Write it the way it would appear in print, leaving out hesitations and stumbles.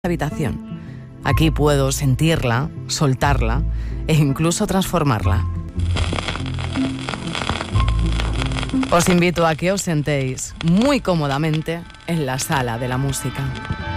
habitación. Aquí puedo sentirla, soltarla e incluso transformarla. Os invito a que os sentéis muy cómodamente en la sala de la música.